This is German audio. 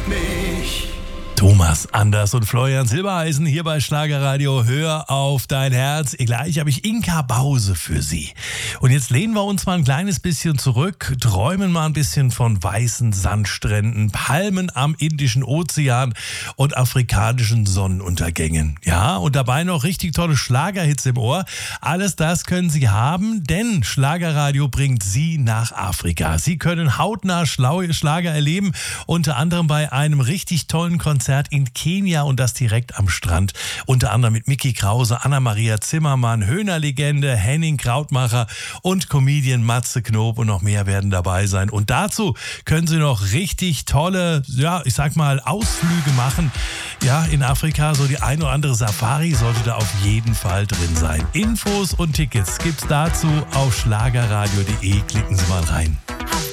mich. Thomas Anders und Florian Silbereisen hier bei Schlagerradio. Hör auf dein Herz. Gleich habe ich Inka Bause für Sie. Und jetzt lehnen wir uns mal ein kleines bisschen zurück, träumen mal ein bisschen von weißen Sandstränden, Palmen am Indischen Ozean und afrikanischen Sonnenuntergängen. Ja, und dabei noch richtig tolle Schlagerhits im Ohr. Alles das können Sie haben, denn Schlagerradio bringt Sie nach Afrika. Sie können hautnah Schlager erleben, unter anderem bei einem richtig tollen Konzert in Kenia und das direkt am Strand. Unter anderem mit Micky Krause, Anna-Maria Zimmermann, Höhner-Legende, Henning Krautmacher und Comedian Matze Knob und noch mehr werden dabei sein. Und dazu können Sie noch richtig tolle, ja, ich sag mal, Ausflüge machen. Ja, in Afrika, so die ein oder andere Safari sollte da auf jeden Fall drin sein. Infos und Tickets gibt's dazu auf schlagerradio.de. Klicken Sie mal rein.